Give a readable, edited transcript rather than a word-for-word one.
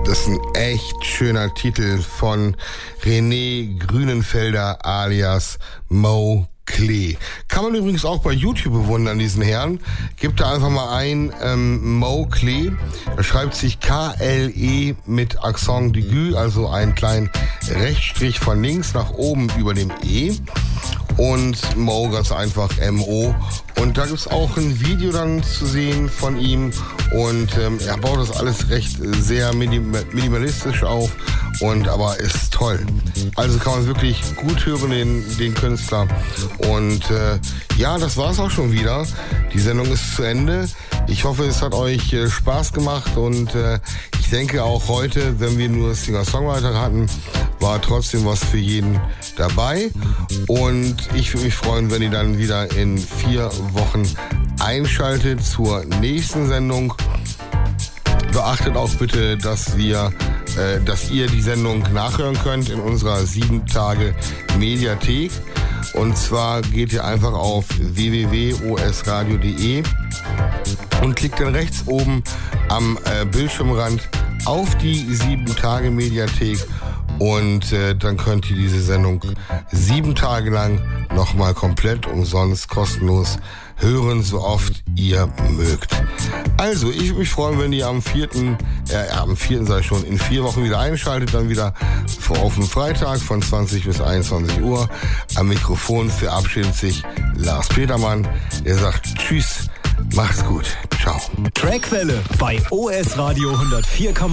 Das ist ein echt schöner Titel von René Grünenfelder alias Mo Klee. Kann man übrigens auch bei YouTube bewundern, diesen Herrn. Gebt da einfach mal ein, Mo Klee. Da schreibt sich K-L-E mit Accent d'aigu, also einen kleinen Rechtsstrich von links nach oben über dem E. Und Mo ganz einfach M-O. Und da gibt's auch ein Video dann zu sehen von ihm. Und er baut das alles recht sehr minimalistisch auf. Aber ist toll. Also kann man wirklich gut hören, den Künstler. Und ja, das war's auch schon wieder. Die Sendung ist zu Ende. Ich hoffe, es hat euch Spaß gemacht. Und ich denke auch heute, wenn wir nur Singer-Songwriter hatten, war trotzdem was für jeden dabei. Und ich würde mich freuen, wenn ihr dann wieder in 4 Wochen einschaltet zur nächsten Sendung. Beachtet auch bitte, dass ihr die Sendung nachhören könnt in unserer 7-Tage-Mediathek. Und zwar geht ihr einfach auf www.osradio.de und klickt dann rechts oben am Bildschirmrand auf die 7-Tage-Mediathek. Und dann könnt ihr diese Sendung 7 Tage lang nochmal komplett umsonst kostenlos hören, so oft ihr mögt. Also, ich würde mich freuen, wenn ihr am 4. sage ich schon, in 4 Wochen wieder einschaltet, dann wieder auf dem Freitag von 20 bis 21 Uhr. Am Mikrofon verabschiedet sich Lars Petermann. Der sagt Tschüss, macht's gut, ciao. Trackwelle bei OS Radio 104,8.